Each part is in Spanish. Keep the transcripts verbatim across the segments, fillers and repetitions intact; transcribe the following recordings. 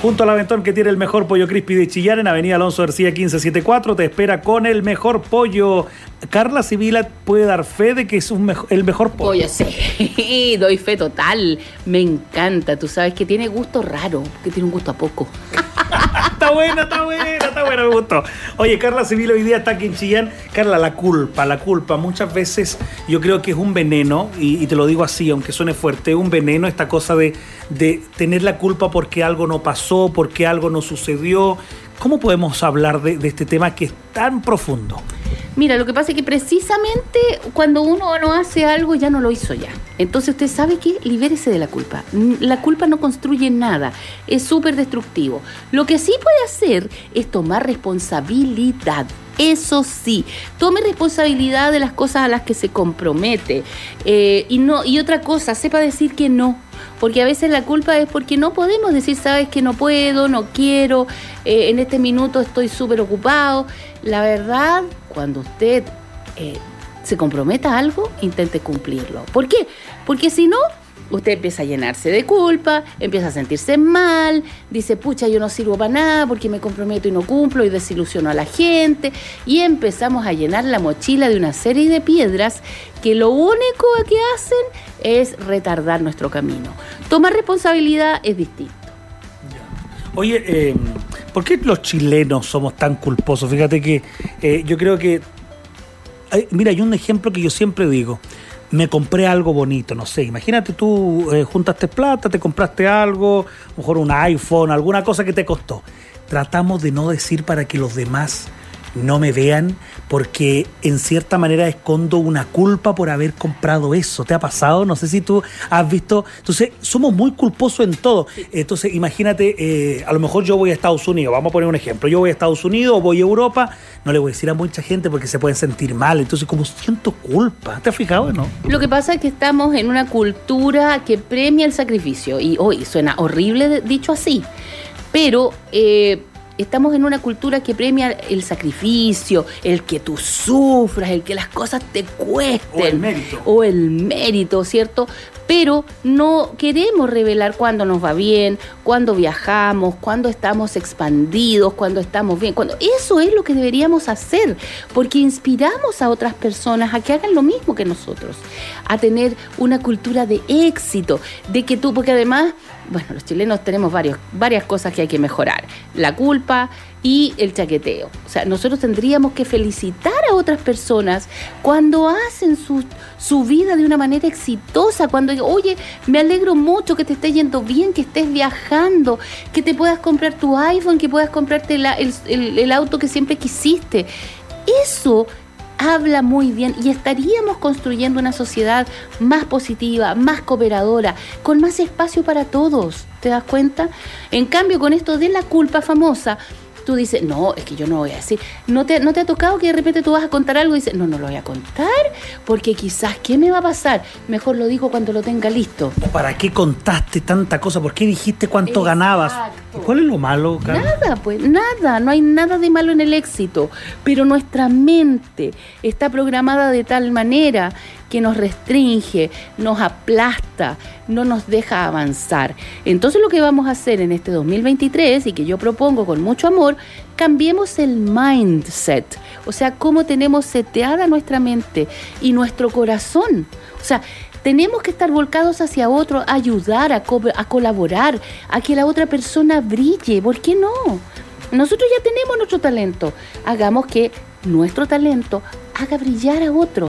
junto al Aventón, que tiene el mejor pollo crispy de Chillán, en Avenida Alonso García quince setenta y cuatro, te espera con el mejor pollo. Carla Sibila puede dar fe de que es un mejo- el mejor pollo. Pollo, sí, doy fe total. Me encanta, tú sabes que tiene gusto raro, que tiene un gusto a poco. Está buena, está buena, está buena, me gustó. Oye, Carla Sibila hoy día está aquí en Chillán. Carla, la culpa, la culpa, muchas veces yo creo que es un veneno, y, y te lo digo así, aunque suene fuerte, es un veneno esta cosa de, de tener la culpa porque algo no pasó, porque algo no sucedió. ¿Cómo podemos hablar de, de este tema que es tan profundo? Mira, lo que pasa es que precisamente cuando uno no hace algo ya no lo hizo ya. Entonces usted sabe que libérese de la culpa. La culpa no construye nada, es súper destructivo. Lo que sí puede hacer es tomar responsabilidad. Eso sí, tome responsabilidad de las cosas a las que se compromete. Eh, y, no, y otra cosa, sepa decir que no. Porque a veces la culpa es porque no podemos decir, sabes que no puedo, no quiero, eh, en este minuto estoy súper ocupado. La verdad, cuando usted eh, se comprometa a algo, intente cumplirlo. ¿Por qué? Porque si no, usted empieza a llenarse de culpa, empieza a sentirse mal, dice, pucha, yo no sirvo para nada porque me comprometo y no cumplo y desilusiono a la gente. Y empezamos a llenar la mochila de una serie de piedras que lo único que hacen es retardar nuestro camino. Tomar responsabilidad es distinto. Oye, eh, ¿por qué los chilenos somos tan culposos? Fíjate que eh, yo creo que... Hay, mira, hay un ejemplo que yo siempre digo. Me compré algo bonito, no sé, imagínate tú eh, juntaste plata, te compraste algo, a lo mejor un iPhone, alguna cosa que te costó. Tratamos de no decir para que los demás no me vean, porque en cierta manera escondo una culpa por haber comprado eso. ¿Te ha pasado? No sé si tú has visto. Entonces, somos muy culposos en todo. Entonces, imagínate, eh, a lo mejor yo voy a Estados Unidos, vamos a poner un ejemplo. Yo voy a Estados Unidos o voy a Europa, no le voy a decir a mucha gente porque se pueden sentir mal. Entonces, como siento culpa. ¿Te has fijado, no? Lo que pasa es que estamos en una cultura que premia el sacrificio. Y hoy suena horrible dicho así, pero... Eh, Estamos en una cultura que premia el sacrificio, el que tú sufras, el que las cosas te cuesten. O el mérito. O el mérito, ¿cierto? Pero no queremos revelar cuándo nos va bien, cuándo viajamos, cuándo estamos expandidos, cuándo estamos bien. Cuando... Eso es lo que deberíamos hacer, porque inspiramos a otras personas a que hagan lo mismo que nosotros, a tener una cultura de éxito, de que tú, porque además... Bueno, los chilenos tenemos varios, varias cosas que hay que mejorar. La culpa y el chaqueteo. O sea, nosotros tendríamos que felicitar a otras personas cuando hacen su, su vida de una manera exitosa. Cuando, oye, me alegro mucho que te esté yendo bien, que estés viajando, que te puedas comprar tu iPhone, que puedas comprarte la, el, el, el auto que siempre quisiste. Eso... habla muy bien y estaríamos construyendo una sociedad más positiva, más cooperadora, con más espacio para todos. ¿Te das cuenta? En cambio, con esto de la culpa famosa, tú dices, no, es que yo no voy a decir. ¿No te, no te ha tocado que de repente tú vas a contar algo y dices, no, no lo voy a contar? Porque quizás, ¿qué me va a pasar? Mejor lo digo cuando lo tenga listo. ¿Para qué contaste tanta cosa? ¿Por qué dijiste cuánto Exacto. ganabas? ¿Y cuál es lo malo, Carlos? Nada, pues, nada. No hay nada de malo en el éxito. Pero nuestra mente está programada de tal manera que nos restringe, nos aplasta, no nos deja avanzar. Entonces lo que vamos a hacer en este dos mil veintitrés y que yo propongo con mucho amor, cambiemos el mindset, o sea, cómo tenemos seteada nuestra mente y nuestro corazón. O sea, tenemos que estar volcados hacia otro, ayudar, a, co- a colaborar, a que la otra persona brille. ¿Por qué no? Nosotros ya tenemos nuestro talento. Hagamos que nuestro talento haga brillar a otros.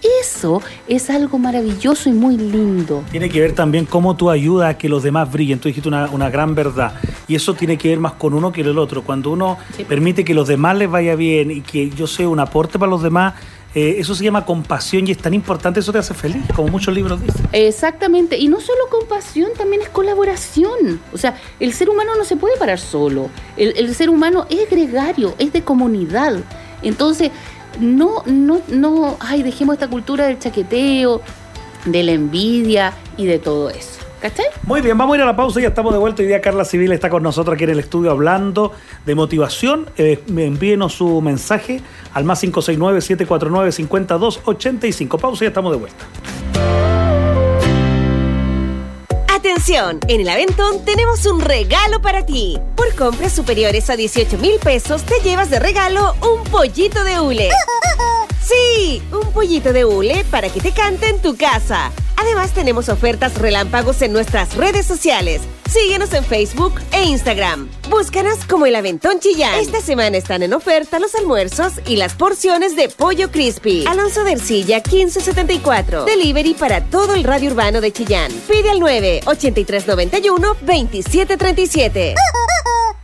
Eso es algo maravilloso y muy lindo. Tiene que ver también cómo tú ayudas a que los demás brillen. Tú dijiste una, una gran verdad. Y eso tiene que ver más con uno que el otro. Cuando uno sí. permite que los demás les vaya bien y que yo sea un aporte para los demás, eh, eso se llama compasión y es tan importante, eso te hace feliz, como muchos libros dicen. Exactamente. Y no solo compasión, también es colaboración. O sea, el ser humano no se puede parar solo. El, el ser humano es gregario, es de comunidad. Entonces... No, no, no, ay, dejemos esta cultura del chaqueteo, de la envidia y de todo eso. ¿Cachai? Muy bien, vamos a ir a la pausa y ya estamos de vuelta. Hoy día Carla Sibila está con nosotros aquí en el estudio hablando de motivación. Eh, envíenos su mensaje al más cinco seis nueve, siete cuatro nueve, cinco dos ocho cinco. Pausa y ya estamos de vuelta. Atención, en el Aventón tenemos un regalo para ti. Por compras superiores a dieciocho mil pesos te llevas de regalo un pollito de hule. Sí, un pollito de hule para que te cante en tu casa. Además tenemos ofertas relámpagos en nuestras redes sociales. Síguenos en Facebook e Instagram. Búscanos como El Aventón Chillán. Esta semana están en oferta los almuerzos y las porciones de pollo crispy. Alonso de Ercilla quince setenta y cuatro. Delivery para todo el radio urbano de Chillán. Pide al nueve ochenta y tres noventa y uno veintisiete treinta y siete.